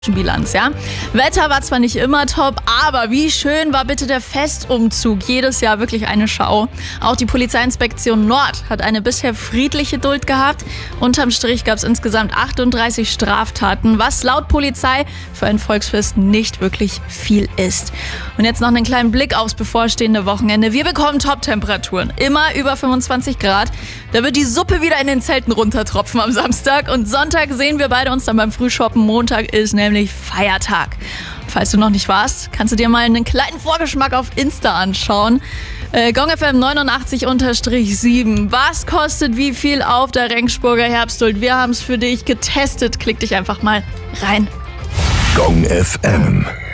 Bilanz, ja. Wetter war zwar nicht immer top, aber wie schön war bitte der Festumzug. Jedes Jahr wirklich eine Schau. Auch die Polizeiinspektion Nord hat eine bisher friedliche Duld gehabt. Unterm Strich gab es insgesamt 38 Straftaten, was laut Polizei für ein Volksfest nicht wirklich viel ist. Und jetzt noch einen kleinen Blick aufs bevorstehende Wochenende. Wir bekommen Top-Temperaturen, immer über 25 Grad. Da wird die Suppe wieder in den Zelten runtertropfen am Samstag. Und Sonntag sehen wir beide uns dann beim Frühshoppen. Montag ist nämlich Feiertag. Falls du noch nicht warst, kannst du dir mal einen kleinen Vorgeschmack auf Insta anschauen. GongFM 89_7. Was kostet wie viel auf der Rengsburger Herbstduld? Wir haben es für dich getestet. Klick dich einfach mal rein. GongFM